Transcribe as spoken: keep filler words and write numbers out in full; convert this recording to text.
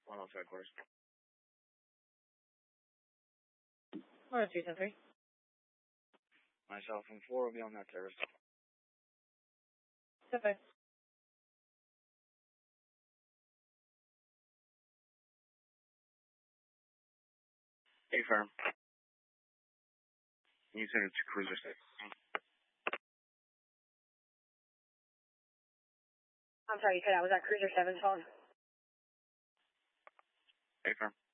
One outside quarters. One oh two ten three. Myself and four will be on that terrace. Okay. Hey, firm. You said it's cruiser six. I'm sorry, you said I was at Cruiser seven phone. Hey, firm.